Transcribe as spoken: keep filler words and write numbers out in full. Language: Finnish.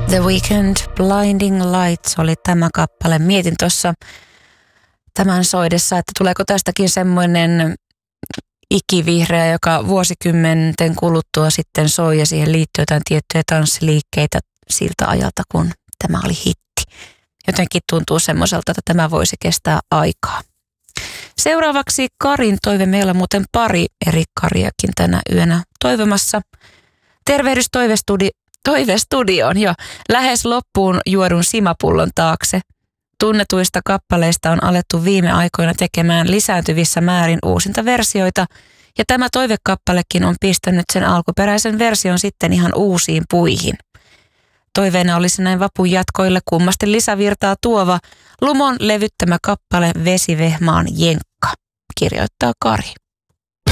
The Weeknd, Blinding Lights oli tämä kappale. Mietin tuossa tämän soidessa, että tuleeko tästäkin semmoinen ikivihreä, joka vuosikymmenten kuluttua sitten soi ja siihen liittyy jotain tiettyjä tanssiliikkeitä siltä ajalta, kun tämä oli hitti. Jotenkin tuntuu semmoiselta, että tämä voisi kestää aikaa. Seuraavaksi Karin toive. Meillä on muuten pari eri Kariakin tänä yönä toivomassa. Tervehdys toivestudi- toivestudioon jo lähes loppuun juodun simapullon taakse. Tunnetuista kappaleista on alettu viime aikoina tekemään lisääntyvissä määrin uusinta versioita, ja tämä toivekappalekin on pistänyt sen alkuperäisen version sitten ihan uusiin puihin. Toiveena olisi näin vapun jatkoille kummasti lisävirtaa tuova Lumon levyttämä kappale Vesivehmaan Jenkka, kirjoittaa Kari.